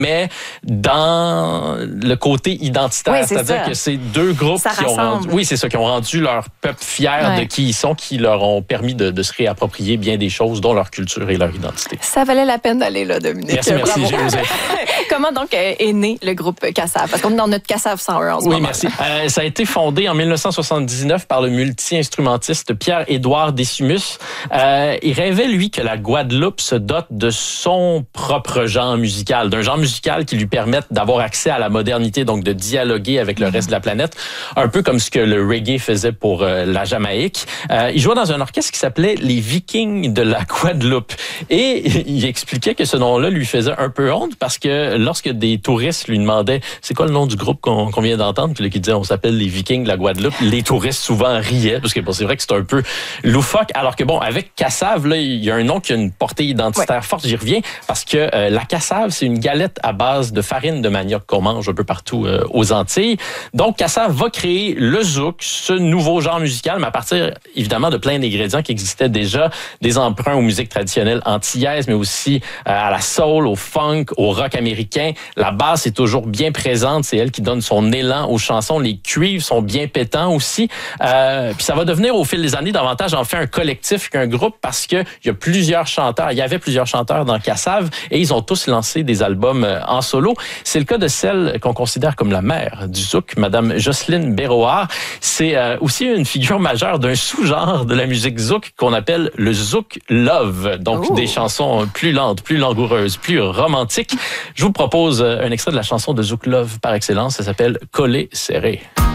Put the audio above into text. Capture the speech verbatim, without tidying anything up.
mais dans le côté identitaire, oui, c'est c'est-à-dire ça. que c'est deux groupes ça qui rassemble. ont rendu, oui, c'est ça, qui ont rendu leur peuple fier ouais. de qui ils sont, qui leur ont permis de, de se réapproprier bien des choses, dont leur culture et leur identité. Ça valait la peine d'aller là, Dominique. Merci, merci, Bravo. j'ai osé. Comment donc est né le groupe Kassav? Parce qu'on est dans notre Kassav cent un en ce oui, moment. merci. Euh, ça a été fondé en dix-neuf cent soixante-dix-neuf par le multi-instrumentiste Pierre-Édouard Décimus. Euh, il rêvait, lui, que la Guadeloupe se dote de son propre genre musical, d'un genre musical qui lui permette d'avoir accès à la modernité, donc de dialoguer avec le reste de la planète, un peu comme ce que le reggae faisait pour euh, la Jamaïque. Euh, il jouait dans un orchestre qui s'appelait les Vikings de la Guadeloupe. Et il expliquait que ce nom-là lui faisait un peu honte parce que lorsque des touristes lui demandaient c'est quoi le nom du groupe qu'on, qu'on vient d'entendre, puis là, qui disait on s'appelle les Vikings de la Guadeloupe, les touristes souvent riaient parce que bon, c'est vrai que c'est un peu loufoque. Alors que bon, avec Kassav, là, il y a un nom qui a une portée identitaire ouais. forte. J'y reviens parce que euh, la Kassav, c'est une galette à base de farine de manioc qu'on mange un peu partout euh, aux Antilles. Donc Kassav va créer le zouk, ce nouveau genre musical, mais à partir évidemment de plein d'ingrédients qui existaient déjà, des emprunts aux musiques traditionnelles antillaises, mais aussi euh, à la soul, au funk, au rock américain. La basse est toujours bien présente, c'est elle qui donne son élan aux chansons. Les cuivres sont bien pétants aussi. Euh, puis ça va devenir au fil des années davantage en fait un collectif qu'un groupe parce que il y a plusieurs chanteurs. Il y avait plusieurs chanteurs dans Kassav et ils ont tous lancé des albums en solo. C'est le cas de celle qu'on considère comme la mère du zouk, Madame Jocelyne Béroard. C'est euh, aussi une figure majeure d'un sous-genre de la musique zouk qu'on appelle le zouk love. Donc Ooh. Des chansons plus lentes, plus langoureuses, plus romantiques. Je vous propose un extrait de la chanson de zouk love par excellence. Ça s'appelle Collé serré.